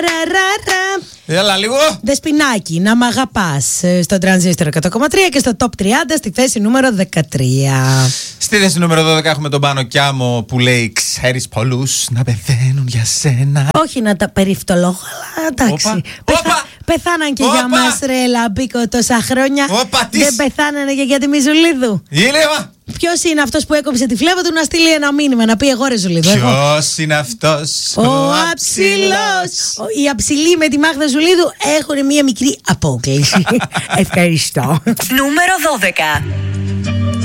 Έλα λίγο. Δεσποινάκι, να μ' αγαπάς, στο Τρανζίστορ 100,3 και στο Top 30 στη θέση νούμερο 13. Στη θέση νούμερο 12 έχουμε τον Πάνο Κιάμο που λέει: ξέρεις πολλούς να πεθαίνουν για σένα. Όχι να τα περιφτωλόγω, αλλά εντάξει. Πεθάναν και για μας, ρε Λαμπίκο, τόσα χρόνια. Δεν πεθάνανε και για τη Μιζουλίδου. Ήλεβα. Ποιος είναι αυτός που έκοψε τη φλέβα του να στείλει ένα μήνυμα, να πει εγώ ρε Ζουλίδου? Ποιος είναι αυτός? Ο Αψιλός. Οι αψιλοί με τη Μάγδα Ζουλίδου έχουν μία μικρή απόκληση. Ευχαριστώ. Νούμερο 12.